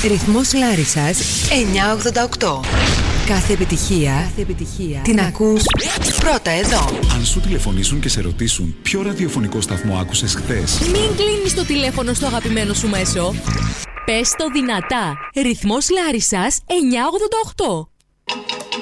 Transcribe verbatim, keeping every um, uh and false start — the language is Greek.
Ρυθμός Λάρισσας εννιακόσια ογδόντα οκτώ. Κάθε επιτυχία, Κάθε επιτυχία την ακούς πρώτα εδώ. Αν σου τηλεφωνήσουν και σε ρωτήσουν ποιο ραδιοφωνικό σταθμό άκουσες χθες, μην κλείνεις το τηλέφωνο στο αγαπημένο σου μέσο. Πες το δυνατά. Ρυθμός Λάρισσας εννιακόσια ογδόντα οκτώ.